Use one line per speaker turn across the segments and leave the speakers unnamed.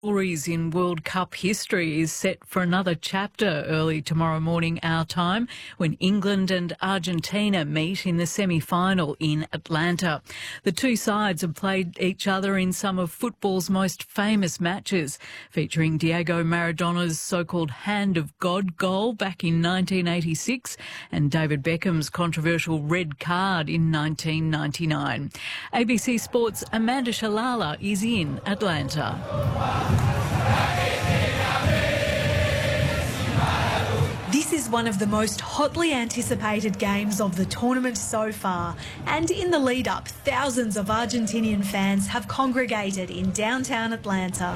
Stories in World Cup history is set for another chapter early tomorrow morning our time when England and Argentina meet in the semi-final in Atlanta. The two sides have played each other in some of football's most famous matches, featuring Diego Maradona's so-called Hand of God goal back in 1986 and David Beckham's controversial red card in 1999. ABC Sport's Amanda Shalala is in Atlanta.
This is one of the most hotly anticipated games of the tournament so far, and in the lead-up, thousands of Argentinian fans have congregated in downtown Atlanta.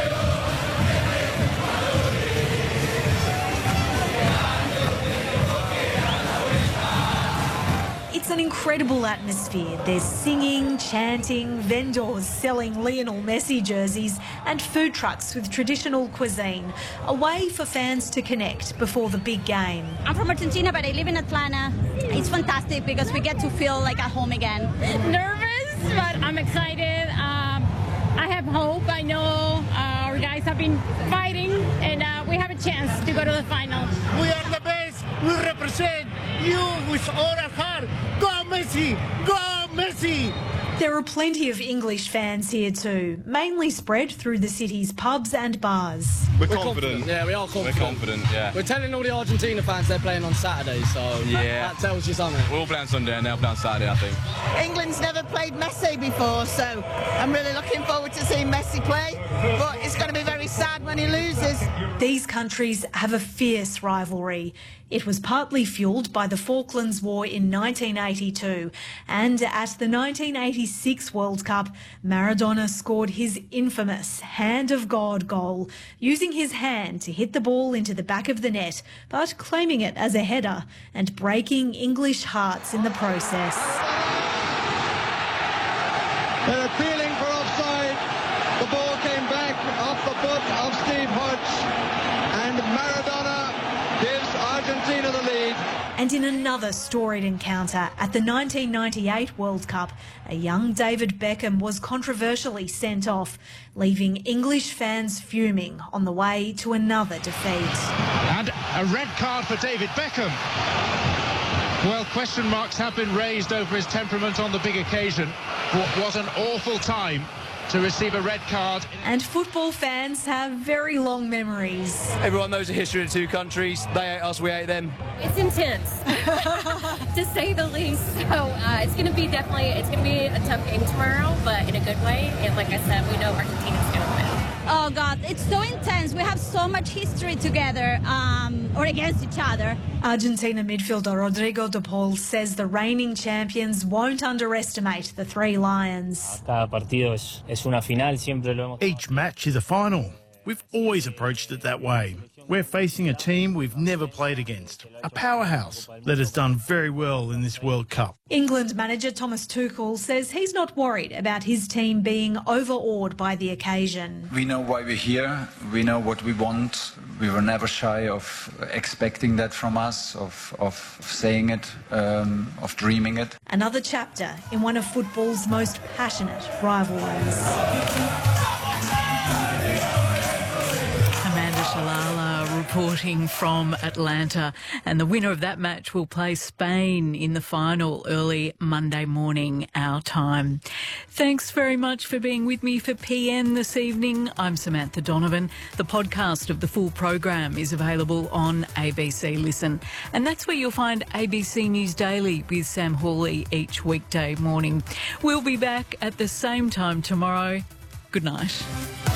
It's an incredible atmosphere. There's singing, chanting, vendors selling Lionel Messi jerseys and food trucks with traditional cuisine, a way for fans to connect before the big game.
I'm from Argentina, but I live in Atlanta. It's fantastic because we get to feel like at home again.
Nervous, but I'm excited. I have hope. I know our guys have been fighting, and we have a chance to go to the final.
We are the best. We represent you with all our heart. Go Messi! Go Messi!
There are plenty of English fans here too, mainly spread through the city's pubs and bars.
We're confident.
Yeah, we are confident.
We're confident, yeah.
We're telling all the Argentina fans they're playing on Saturday, so that tells you something.
We're all playing Sunday and they'll play on Saturday, I think.
England's never played Messi before, so I'm really looking forward to seeing Messi play, but it's going to be very sad when he loses.
These countries have a fierce rivalry. It was partly fuelled by the Falklands War in 1982, and at the 1986 World Cup, Maradona scored his infamous Hand of God goal, using his hand to hit the ball into the back of the net, but claiming it as a header and breaking English hearts in the process.
They're appealing for offside. The ball came back off the foot of Steve Hodge, and Maradona gives Argentina the lead.
And in another storied encounter at the 1998 World Cup, a young David Beckham was controversially sent off, leaving English fans fuming on the way to another defeat.
And a red card for David Beckham. Well, question marks have been raised over his temperament on the big occasion. What was an awful time to receive a red card.
And football fans have very long memories.
Everyone knows the history of the two countries. They hate us, we hate them.
It's intense, to say the least. So it's going to be a tough game tomorrow, but in a good way. And like I said, we know Argentina's going to win.
Oh God, it's so intense. We have so much history together, or against each other.
Argentina midfielder Rodrigo de Paul says the reigning champions won't underestimate the Three Lions.
Each match is a final. We've always approached it that way. We're facing a team we've never played against, a powerhouse that has done very well in this World Cup.
England manager Thomas Tuchel says he's not worried about his team being overawed by the occasion.
We know why we're here. We know what we want. We were never shy of expecting that from us, of saying it, of dreaming it.
Another chapter in one of football's most passionate rivalries.
Amanda Shalala reporting from Atlanta, and the winner of that match will play Spain in the final early Monday morning our time. Thanks very much for being with me for PN this evening. I'm Samantha Donovan. The podcast of the full program is available on ABC Listen, and that's where you'll find ABC News Daily with Sam Hawley each weekday morning. We'll be back at the same time tomorrow. Good night.